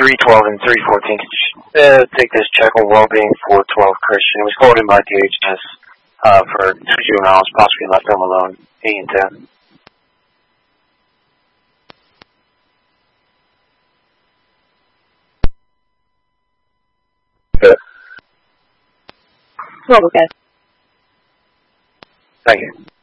312 and 314, could you take this check on well-being 412 Christian? It was called in by DHS for 2 juveniles possibly left home alone, 8 and 10. Okay. Well, okay. Thank you.